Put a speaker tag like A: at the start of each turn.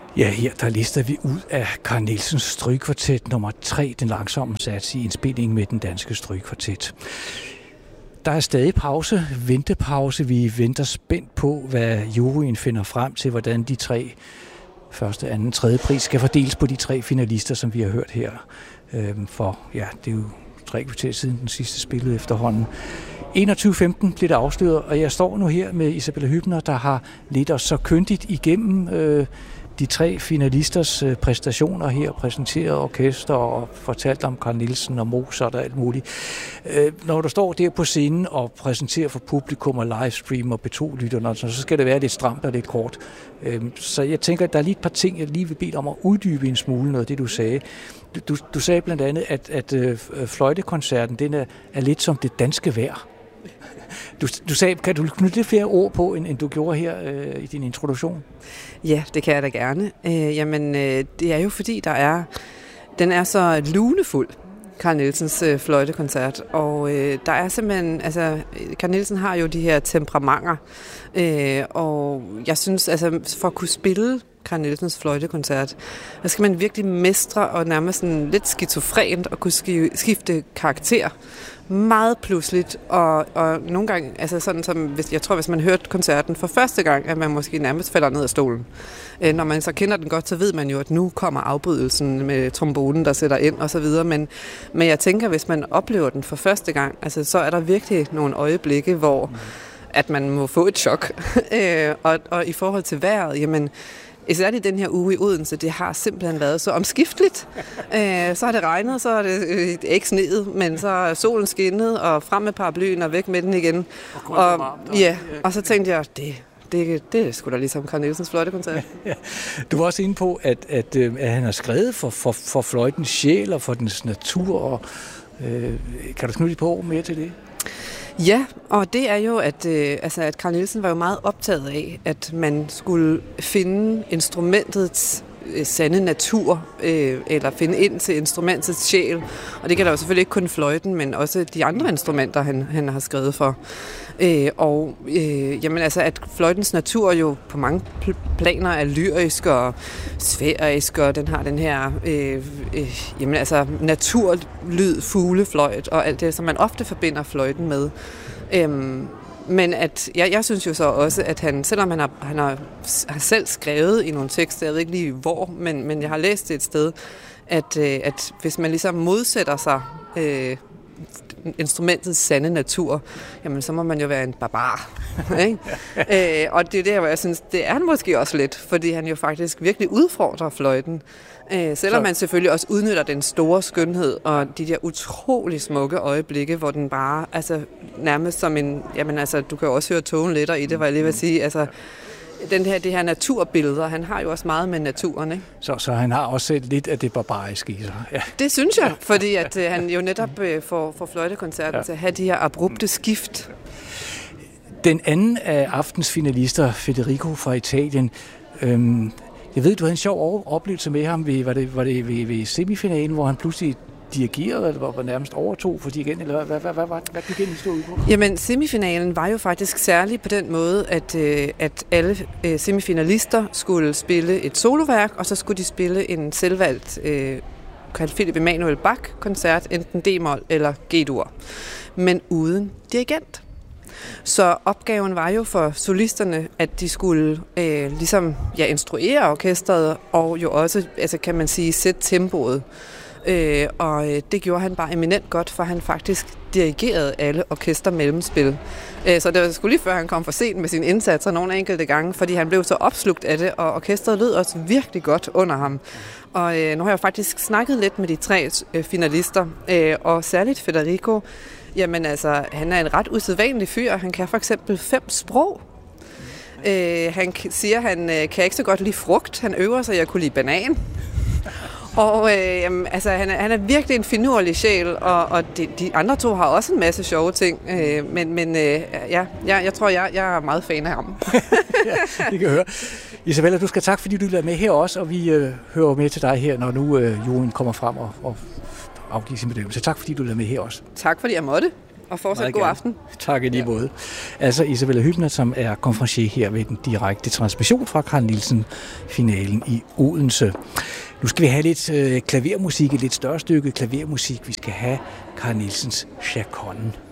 A: Ja, her der lister vi ud af Carl Nielsens Strygekvartet nummer 3, den langsomme sats i indspilningen med den danske Strygekvartet. Der er stadig ventepause. Vi venter spændt på, hvad juryen finder frem til, hvordan de 3 første, anden, tredje pris skal fordeles på de 3 finalister, som vi har hørt her. For ja, det er jo 3 kvarter siden den sidste spillede efterhånden. 21.15 blev det afsløret, og jeg står nu her med Isabella Hübner, der har ledt os så kyndigt igennem de 3 finalisters præstationer her, præsenteret orkester og fortalt om Carl Nielsen og Mozart og alt muligt. Når du står der på scenen og præsenterer for publikum og livestream og P2-lytterne, så skal det være lidt stramt og lidt kort. Så jeg tænker, at der er lige et par ting, jeg lige vil bede om at uddybe en smule noget af det, du sagde. Du sagde blandt andet, at fløjtekoncerten den er lidt som det danske vejr. Du sagde, kan du knytte lidt flere ord på, end du gjorde her i din introduktion?
B: Ja, det kan jeg da gerne. Det er jo fordi, den er så lunefuld, Carl Nielsens fløjtekoncert. Og der er simpelthen, Carl Nielsen har jo de her temperamenter. Og jeg synes, for at kunne spille Carl Nielsens fløjtekoncert, der skal man virkelig mestre og nærmest sådan lidt skizofrent og kunne skifte karakter meget pludseligt, og nogle gange, sådan som, hvis man hørte koncerten for første gang, at man måske nærmest falder ned af stolen. Når man så kender den godt, så ved man jo, at nu kommer afbrydelsen med trombonen, der sætter ind og så videre, men jeg tænker, hvis man oplever den for første gang, så er der virkelig nogle øjeblikke, hvor at man må få et chok. Og i forhold til vejret, jamen, især i den her uge i Odense, det har simpelthen været så omskifteligt. Så har det regnet, så er det ikke sneet, men så er solen skinnet, og frem med paraplyen og væk med den igen. Og så tænkte jeg, det er sgu da ligesom Carl Nielsens fløjtekoncert.
A: Ja. Du var også inde på, at han har skrevet for fløjtens sjæl og for dens natur. Og, kan du knytte på mere til det?
B: Ja, og det er jo, at Carl Nielsen var jo meget optaget af, at man skulle finde instrumentets sande natur, eller finde ind til instrumentets sjæl. Og det gælder jo selvfølgelig ikke kun fløjten, men også de andre instrumenter, han har skrevet for. At fløjtens natur jo på mange planer er lyrisk og sfærisk, og den har den her naturlyd, fuglefløjt og alt det, som man ofte forbinder fløjten med. Men jeg synes jo så også, at han, selvom han har selv skrevet i nogle tekster, jeg ved ikke lige hvor, men jeg har læst det et sted, at hvis man ligesom modsætter sig instrumentets sande natur, jamen så må man jo være en barbar. Ikke? Og det er der, hvor jeg synes, det er han måske også lidt, fordi han jo faktisk virkelig udfordrer fløjten. Selvom man selvfølgelig også udnytter den store skønhed og de der utrolig smukke øjeblikke, hvor den bare, nærmest som en, du kan jo også høre tonen lidt i det, hvad jeg lige vil sige, det her naturbilleder, han har jo også meget med naturen, ikke?
A: Så han har også lidt af det barbariske i sig. Ja.
B: Det synes jeg, fordi at han jo netop får fløjtekoncerten til at have de her abrupte skift.
A: Den anden af aftens finalister, Federico fra Italien, jeg ved, du havde en sjov oplevelse med ham var det ved semifinalen, hvor han pludselig dirigerede, eller var nærmest overtog for dirigenten, eller hvad gik den stå ud på?
B: Jamen, semifinalen var jo faktisk særlig på den måde, at alle semifinalister skulle spille et soloværk, og så skulle de spille en selvvalgt Carl Philipp Emanuel Bach-koncert, enten D-mol eller G-dur, men uden dirigent. Så opgaven var jo for solisterne, at de skulle instruere orkestret, og jo også, kan man sige, sætte tempoet. Og det gjorde han bare eminent godt, for han faktisk dirigerede alle orkestermellemspil. Så det var sgu lige før han kom for sent med sine indsatser nogle enkelte gange, fordi han blev så opslugt af det, og orkestret lød også virkelig godt under ham. Og nu har jeg faktisk snakket lidt med de 3 finalister, og særligt Federico. Jamen han er en ret usædvanlig fyr. Han kan for eksempel 5 sprog. Han siger, han kan ikke så godt lide frugt. Han øver sig i at kunne lide banan. Og han er virkelig en finurlig sjæl, og de andre 2 har også en masse sjove ting. Jeg tror, jeg er meget fan af ham.
A: Ja, det kan jeg høre. Isabella, du skal tak, fordi du er med her også, og vi hører med til dig her, når nu juryen kommer frem og afgiver sin bedømmelse. Tak, fordi du er med her også.
B: Tak, fordi jeg måtte. Og fortsat god aften.
A: Tak i lige måde. Altså Isabella Hübner, som er konferencier her ved den direkte transmission fra Carl Nielsen-finalen i Odense. Nu skal vi have lidt klavermusik, et lidt større stykke klavermusik. Vi skal have Carl Nielsens Chaconne.